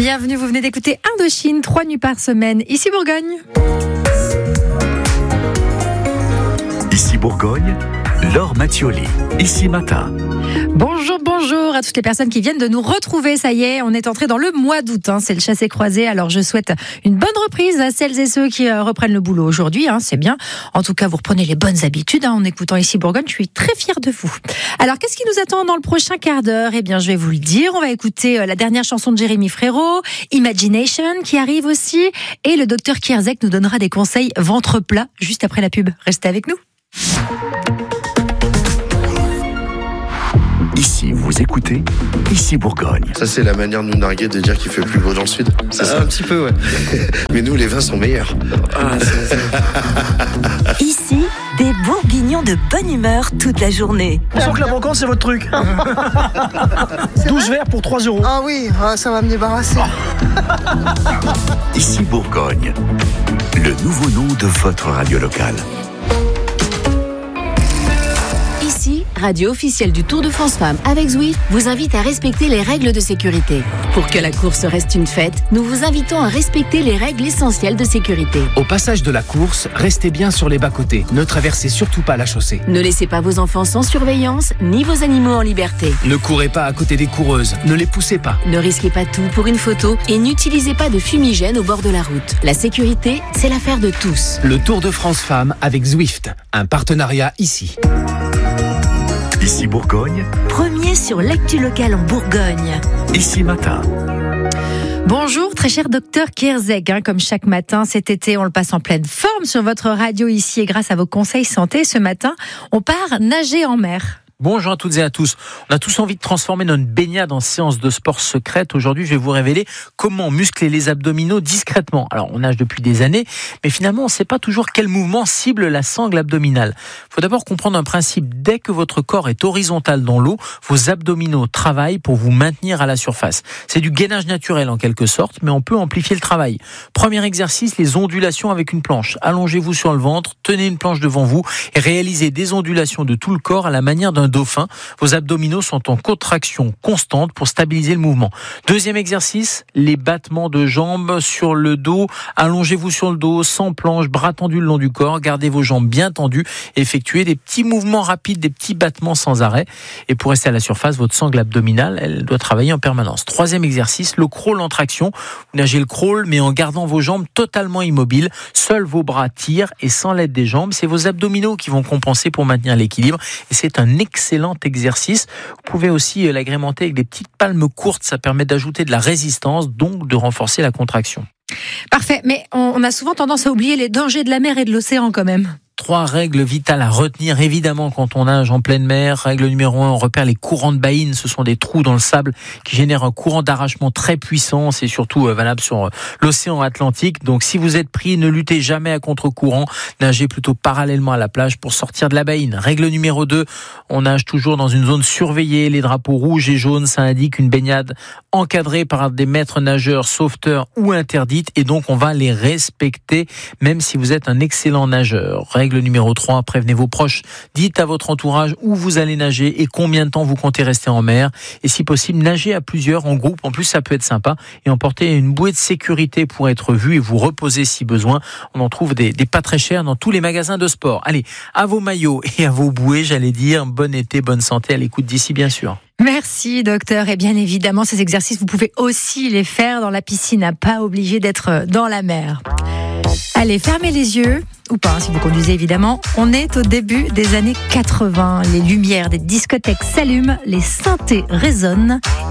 Bienvenue, vous venez d'écouter Indochine, 3 nuits par semaine, ici Bourgogne. Ici Bourgogne, Laure Mattioli, ici matin. Bonjour à toutes les personnes qui viennent de nous retrouver. Ça y est, on est entré dans le mois d'août, c'est le chassé-croisé. Alors je souhaite une bonne reprise à celles et ceux qui reprennent le boulot aujourd'hui, c'est bien. En tout cas, vous reprenez les bonnes habitudes en écoutant ici Bourgogne. Je suis très fière de vous. Alors qu'est-ce qui nous attend dans le prochain quart d'heure ? Eh bien, je vais vous le dire. On va écouter la dernière chanson de Jérémy Frérot, Imagination, qui arrive aussi. Et le docteur Kierzek nous donnera des conseils ventre plat juste après la pub. Restez avec nous. Ici, vous écoutez, ici Bourgogne. Ça, c'est la manière de nous narguer de dire qu'il fait plus beau dans le sud. C'est ça. Un petit peu, ouais. Mais nous, les vins sont meilleurs. Ici, des Bourguignons de bonne humeur toute la journée. On sent que la brocante, c'est votre truc. 12 verres pour 3 €. Ah oui, ça va me débarrasser. Ici Bourgogne, le nouveau nom de votre radio locale. Ici, radio officielle du Tour de France Femmes avec Zwift vous invite à respecter les règles de sécurité. Pour que la course reste une fête, nous vous invitons à respecter les règles essentielles de sécurité. Au passage de la course, restez bien sur les bas-côtés. Ne traversez surtout pas la chaussée. Ne laissez pas vos enfants sans surveillance, ni vos animaux en liberté. Ne courez pas à côté des coureuses. Ne les poussez pas. Ne risquez pas tout pour une photo et n'utilisez pas de fumigène au bord de la route. La sécurité, c'est l'affaire de tous. Le Tour de France Femmes avec Zwift. Un partenariat ici. Ici Bourgogne, Premier sur l'actu locale en Bourgogne. ici matin. Bonjour, très cher docteur Kierzek. Comme chaque matin cet été, on le passe en pleine forme sur votre radio ici et grâce à vos conseils santé. Ce matin, on part nager en mer. Bonjour à toutes et à tous. On a tous envie de transformer notre baignade en séance de sport secrète. Aujourd'hui, je vais vous révéler comment muscler les abdominaux discrètement. Alors, on nage depuis des années, mais finalement, on ne sait pas toujours quel mouvement cible la sangle abdominale. Il faut d'abord comprendre un principe. Dès que votre corps est horizontal dans l'eau, vos abdominaux travaillent pour vous maintenir à la surface. C'est du gainage naturel en quelque sorte, mais on peut amplifier le travail. Premier exercice, les ondulations avec une planche. Allongez-vous sur le ventre, tenez une planche devant vous et réalisez des ondulations de tout le corps à la manière d'un dauphin. Vos abdominaux sont en contraction constante pour stabiliser le mouvement. Deuxième exercice, les battements de jambes sur le dos. Allongez-vous sur le dos, sans planche, bras tendus le long du corps. Gardez vos jambes bien tendues. Effectuez des petits mouvements rapides, des petits battements sans arrêt. Et pour rester à la surface, votre sangle abdominale, elle doit travailler en permanence. Troisième exercice, le crawl en traction. Vous nagez le crawl, mais en gardant vos jambes totalement immobiles. Seuls vos bras tirent et sans l'aide des jambes, c'est vos abdominaux qui vont compenser pour maintenir l'équilibre. Et c'est un excellent exercice. Vous pouvez aussi l'agrémenter avec des petites palmes courtes. Ça permet d'ajouter de la résistance, donc de renforcer la contraction. Parfait, mais on a souvent tendance à oublier les dangers de la mer et de l'océan quand même. 3 règles vitales à retenir évidemment quand on nage en pleine mer. Règle numéro 1, on repère les courants de baïne. Ce sont des trous dans le sable qui génèrent un courant d'arrachement très puissant. C'est surtout valable sur l'océan Atlantique. Donc si vous êtes pris, ne luttez jamais à contre-courant. Nagez plutôt parallèlement à la plage pour sortir de la baïne. Règle numéro 2, on nage toujours dans une zone surveillée. Les drapeaux rouges et jaunes, ça indique une baignade encadrée par des maîtres nageurs, sauveteurs ou interdite. Et donc on va les respecter même si vous êtes un excellent nageur. Règle numéro 3, prévenez vos proches. Dites à votre entourage où vous allez nager et combien de temps vous comptez rester en mer. Et si possible, nagez à plusieurs, en groupe. En plus, ça peut être sympa. Et emportez une bouée de sécurité pour être vu et vous reposer si besoin. On en trouve des pas très chers dans tous les magasins de sport. Allez, à vos maillots et à vos bouées, j'allais dire. Bon été, bonne santé à l'écoute d'ici, bien sûr. Merci docteur, et bien évidemment ces exercices vous pouvez aussi les faire dans la piscine, pas obligé d'être dans la mer. Allez, fermez les yeux, ou pas si vous conduisez évidemment. On est au début des années 80, les lumières des discothèques s'allument, les synthés résonnent